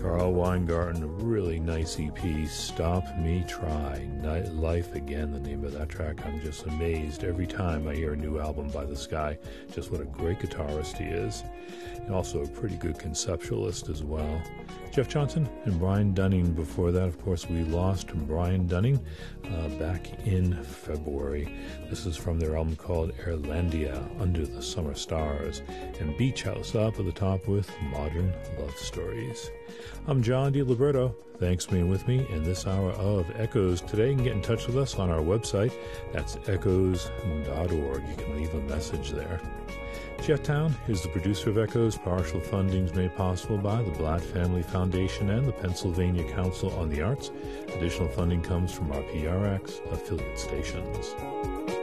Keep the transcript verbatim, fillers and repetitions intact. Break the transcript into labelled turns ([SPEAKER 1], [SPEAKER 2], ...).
[SPEAKER 1] Carl Weingarten, a really nice E P, Stop Me Try, Night Life Again, the name of that track. I'm just amazed every time I hear a new album by this guy, just what a great guitarist he is, and also a pretty good conceptualist as well. Jeff Johnson and Brian Dunning. Before that, of course, we lost Brian Dunning uh, back in February. This is from their album called Airlandia, Under the Summer Stars, and Beach House up at the top with Modern Love Stories. I'm John DiLiberto. Thanks for being with me in this hour of Echoes. Today you can get in touch with us on our website. That's echoes dot org. You can leave a message there. Jeff Town is the producer of Echoes. Partial funding is made possible by the Blatt Family Foundation and the Pennsylvania Council on the Arts. Additional funding comes from our P R X affiliate stations.